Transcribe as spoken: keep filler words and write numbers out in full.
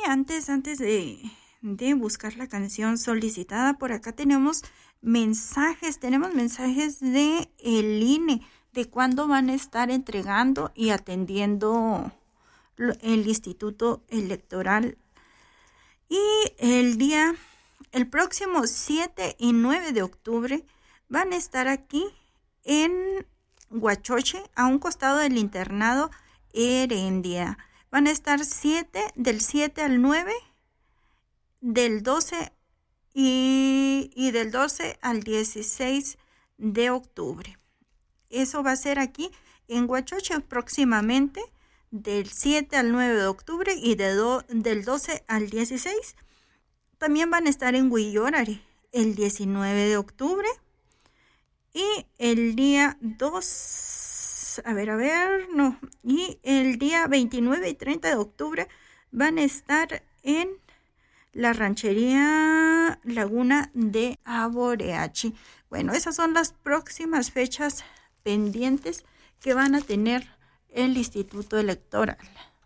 antes, antes de, de buscar la canción solicitada, por acá tenemos mensajes, tenemos mensajes de el I N E, de cuándo van a estar entregando y atendiendo el Instituto Electoral. Y el día, el próximo siete y nueve de octubre van a estar aquí en Huachoche, a un costado del internado Herendia. Van a estar siete, del siete al nueve, del doce y, y del doce al dieciséis de octubre. Eso va a ser aquí en Huachoche próximamente, del siete al nueve de octubre y de do, del doce al dieciséis. También van a estar en Huillórare el diecinueve de octubre y el día dos, a ver, a ver, no, y el día veintinueve y treinta de octubre van a estar en la ranchería Laguna de Aboreachi. Bueno, esas son las próximas fechas pendientes que van a tener el Instituto Electoral.